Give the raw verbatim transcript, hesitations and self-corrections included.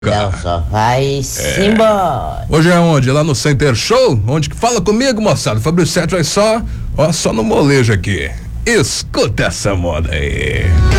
Então só vai-se embora. Hoje é onde? Lá no Center Show? Onde que fala comigo, moçada? O Fabrício Sete vai só, ó, só no molejo aqui. Escuta essa moda aí.